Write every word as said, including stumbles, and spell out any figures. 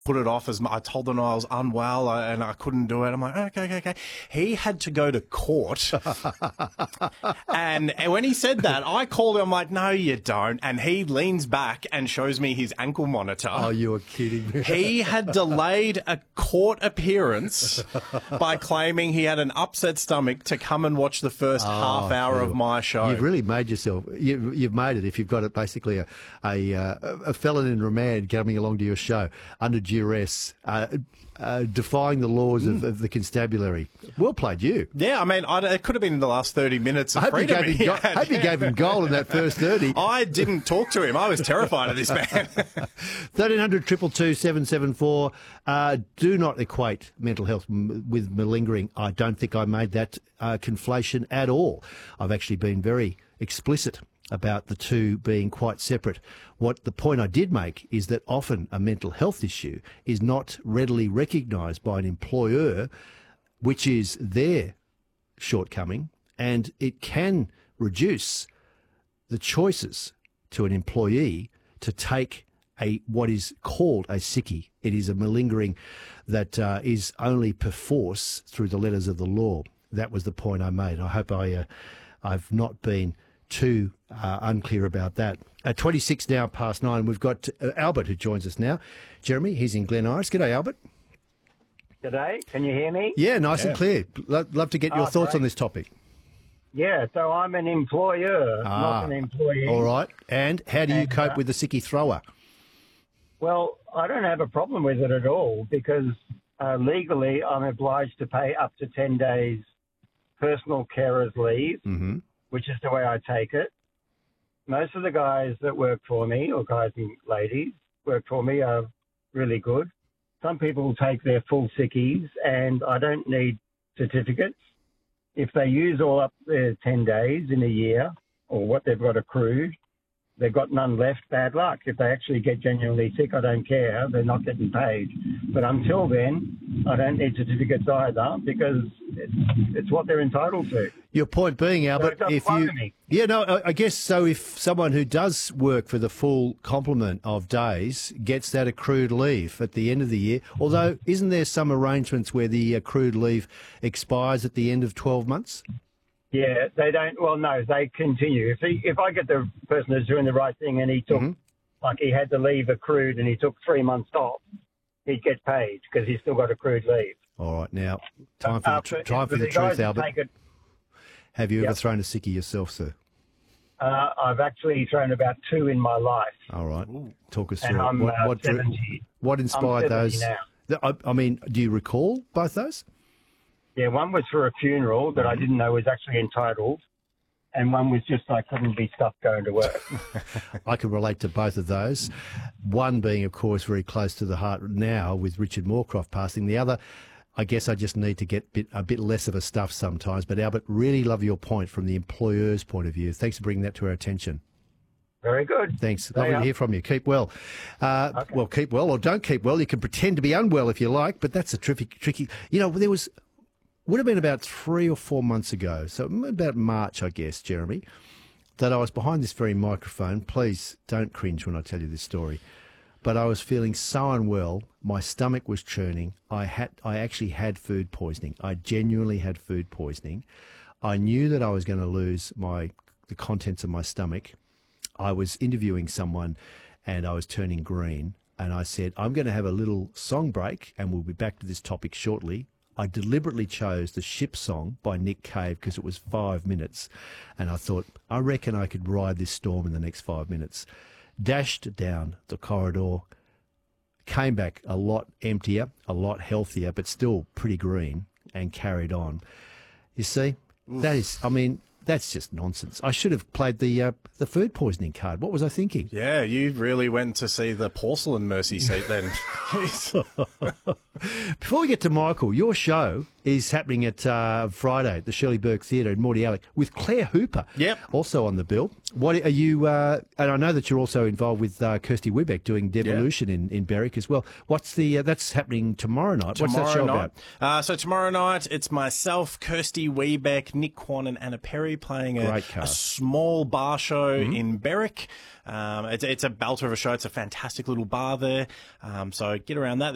put it off as I told them I was unwell and I couldn't do it. I'm like, okay, okay, okay. He had to go to court. and, and when he said that, I called him. I'm like, no, you don't. And he leans back and shows me his ankle monitor. Oh, you are kidding me. He had delayed a court appearance by claiming he had an upset stomach to come and watch the first oh, half hour cool. of my show. You've really made yourself, you, you've made it if you've got it basically a, a, uh, a felon in remand coming along to your show under duress, uh, uh, defying the laws mm. of, of the constabulary. Well played, you. Yeah, I mean, I, it could have been in the last thirty minutes of I hope freedom. You gave him go- I hope you gave him goal in that first thirty. I didn't talk to him. I was terrified of this man. thirteen hundred, two two two, seven seven four. Uh, do not equate mental health m- with malingering. I don't think I made that uh, conflation at all. I've actually been very explicit about the two being quite separate. What the point I did make is that often a mental health issue is not readily recognised by an employer, which is their shortcoming, and it can reduce the choices to an employee to take a what is called a sickie. It is a malingering that uh, is only perforce through the letters of the law. That was the point I made. I hope I, uh, I've not been too uh, unclear about that. At twenty-six now past nine, we've got uh, Albert who joins us now. Jeremy, he's in Glen Iris. G'day, Albert. G'day. Can you hear me? Yeah, nice yeah. and clear. Lo- love to get your oh, thoughts great. on this topic. Yeah, so I'm an employer, ah, not an employee. All right. And how do you and, cope uh, with the sickie thrower? Well, I don't have a problem with it at all because uh, legally I'm obliged to pay up to ten days personal carers leave, mm-hmm. which is the way I take it. Most of the guys that work for me, or guys and ladies, work for me are really good. Some people take their full sickies, and I don't need certificates. If they use all up their ten days in a year, or what they've got accrued, they've got none left, bad luck. If they actually get genuinely sick, I don't care. They're not getting paid. But until then, I don't need certificates either because it's, it's what they're entitled to. Your point being, Albert, so if you... Me. Yeah, no, I, I guess so if someone who does work for the full complement of days gets that accrued leave at the end of the year, although isn't there some arrangements where the accrued leave expires at the end of twelve months? Yeah, they don't. Well, no, they continue. If he, if I get the person who's doing the right thing and he took, mm-hmm. like he had the leave accrued and he took three months off, he'd get paid because he's still got accrued leave. All right, now time for uh, the, tr- time for the, the truth, Albert. It, Have you yep. ever thrown a sickie yourself, sir? Uh, I've actually thrown about two in my life. All right, talk us through. And I'm what, uh, what, seventy. What inspired those? Now. I, I mean, do you recall both those? Yeah, one was for a funeral that I didn't know was actually entitled, and one was just I couldn't be stuffed going to work. I can relate to both of those. One being, of course, very close to the heart now with Richard Moorcroft passing. The other, I guess I just need to get bit, a bit less of a stuff sometimes. But Albert, really love your point from the employer's point of view. Thanks for bringing that to our attention. Very good. Thanks. Lovely to hear from you. Keep well. Uh, okay. Well, keep well or don't keep well. You can pretend to be unwell if you like, but that's a tricky, tricky. You know, there was... would have been about three or four months ago, so about March, I guess, Jeremy, that I was behind this very microphone. Please don't cringe when I tell you this story. But I was feeling so unwell. My stomach was churning. I had, I actually had food poisoning. I genuinely had food poisoning. I knew that I was going to lose my the contents of my stomach. I was interviewing someone and I was turning green. And I said, I'm going to have a little song break and we'll be back to this topic shortly. I deliberately chose the Ship Song by Nick Cave because it was five minutes. And I thought, I reckon I could ride this storm in the next five minutes. Dashed down the corridor, came back a lot emptier, a lot healthier, but still pretty green, and carried on. You see, Oof. that is, I mean, that's just nonsense. I should have played the uh, the food poisoning card. What was I thinking? Yeah, you really went to see the porcelain mercy seat then. Before we get to Michael, your show is happening at uh, Friday at the Shirley Burke Theatre in Mordialloc with Claire Hooper. Yep. Also on the bill. What are you? Uh, and I know that you're also involved with uh, Kirsty Wiebeck doing Devolution yep. in, in Berwick as well. What's the? Uh, that's happening tomorrow night. Tomorrow What's that show night. about? Uh, so tomorrow night, it's myself, Kirsty Wiebeck, Nick Kwan, and Anna Perry playing a, a small bar show mm-hmm. in Berwick. Um, it's, it's a belter of a show. It's a fantastic little bar there. Um, so get around that.